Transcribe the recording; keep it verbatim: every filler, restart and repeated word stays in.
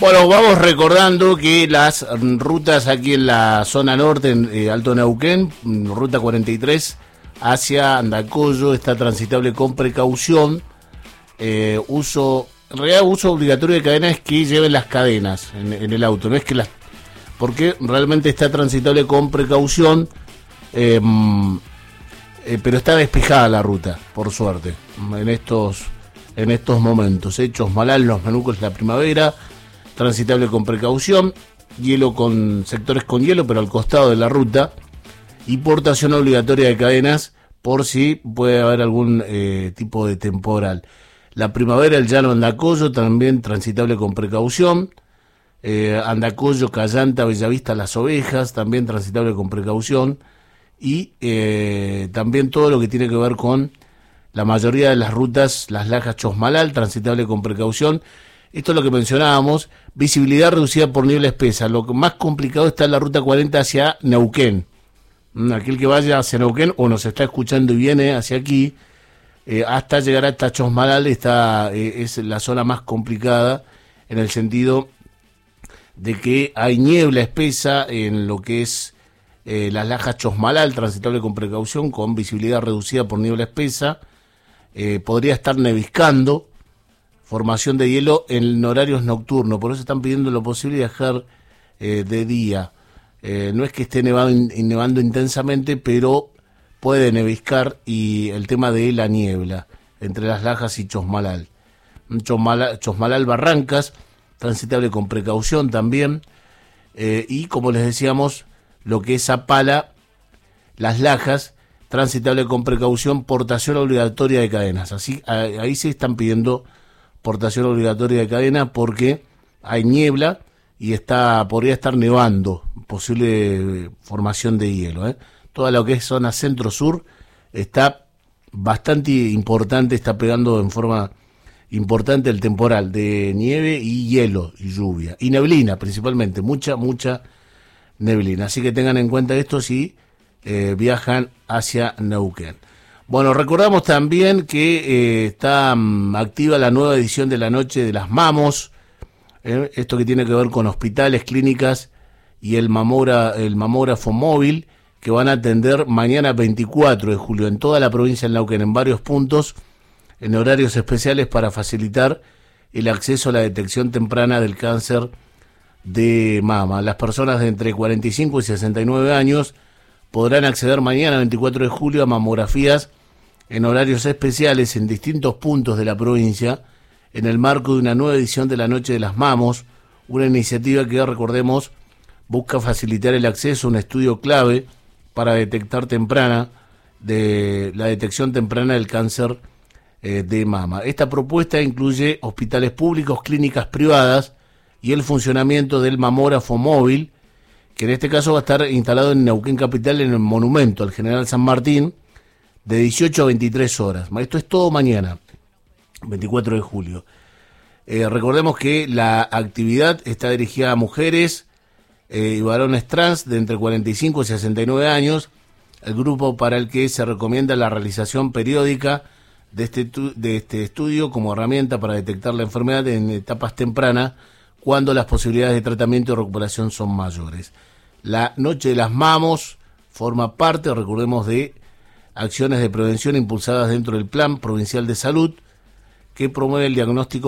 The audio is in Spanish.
Bueno, vamos recordando que las rutas aquí en la zona norte, en eh, Alto Neuquén, ruta cuarenta y tres hacia Andacollo, está transitable con precaución. Eh, uso, en realidad uso obligatorio de cadenas es que lleven las cadenas en, en el auto, no es que las, porque realmente está transitable con precaución, eh, eh, pero está despejada la ruta, por suerte, en estos, en estos momentos. Hechos Malal, Los Menucos, la primavera, transitable con precaución, hielo con sectores con hielo, pero al costado de la ruta, y portación obligatoria de cadenas por si puede haber algún eh, tipo de temporal. La primavera, el llano Andacollo, también transitable con precaución. Eh, Andacollo, Callanta, Bellavista, Las Ovejas, también transitable con precaución. Y eh, también todo lo que tiene que ver con la mayoría de las rutas, Las Lajas, Chosmalal, transitable con precaución. Esto es lo que mencionábamos, visibilidad reducida por niebla espesa. Lo más complicado está en la ruta cuarenta hacia Neuquén. Aquel que vaya hacia Neuquén o nos está escuchando y viene hacia aquí, eh, hasta llegar hasta Chosmalal está, eh, es la zona más complicada en el sentido de que hay niebla espesa en lo que es eh, Las Lajas, Chosmalal, transitable con precaución, con visibilidad reducida por niebla espesa. Eh, podría estar neviscando, formación de hielo en horarios nocturnos, por eso están pidiendo lo posible viajar eh, de día. Eh, no es que esté nevado, nevando intensamente, pero puede neviscar, y el tema de la niebla entre Las Lajas y Chosmalal. Chosmalal, Chosmalal Barrancas, transitable con precaución también, eh, y como les decíamos, lo que es Zapala, Las Lajas, transitable con precaución, portación obligatoria de cadenas. Así, ahí se están pidiendo portación obligatoria de cadena porque hay niebla y está podría estar nevando, posible formación de hielo, ¿eh? Toda lo que es zona centro-sur está bastante importante, está pegando en forma importante el temporal de nieve y hielo y lluvia, y neblina principalmente, mucha, mucha neblina. Así que tengan en cuenta esto si eh, viajan hacia Neuquén. Bueno, recordamos también que eh, está um, activa la nueva edición de la Noche de las Mamos, eh, esto que tiene que ver con hospitales, clínicas y el, mamora, el mamógrafo móvil, que van a atender mañana veinticuatro de julio en toda la provincia de Neuquén, en varios puntos, en horarios especiales para facilitar el acceso a la detección temprana del cáncer de mama. Las personas de entre cuarenta y cinco y sesenta y nueve años podrán acceder mañana veinticuatro de julio a mamografías en horarios especiales en distintos puntos de la provincia, en el marco de una nueva edición de la Noche de las Mamos, una iniciativa que, recordemos, busca facilitar el acceso a un estudio clave para detectar temprana de la detección temprana del cáncer eh, de mama. Esta propuesta incluye hospitales públicos, clínicas privadas y el funcionamiento del mamógrafo móvil, que en este caso va a estar instalado en Neuquén Capital, en el monumento al General San Martín, de dieciocho a veintitrés horas. Esto es todo mañana, veinticuatro de julio. Eh, recordemos que la actividad está dirigida a mujeres eh, y varones trans de entre cuarenta y cinco y sesenta y nueve años, el grupo para el que se recomienda la realización periódica de este, de este estudio como herramienta para detectar la enfermedad en etapas tempranas, cuando las posibilidades de tratamiento y recuperación son mayores. La Noche de las Mamos forma parte, recordemos, de acciones de prevención impulsadas dentro del Plan Provincial de Salud, que promueve el diagnóstico